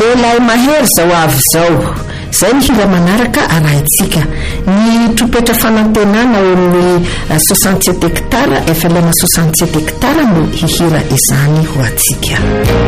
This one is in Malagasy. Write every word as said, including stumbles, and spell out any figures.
Elay mahery zao avy zao. Zay ny hira manaraka arahintsika. Ny tropetra fanantenana ao amin'ny soixante-sept hectares, efa lena soixante-sept hectares no hihira izany ho atsika.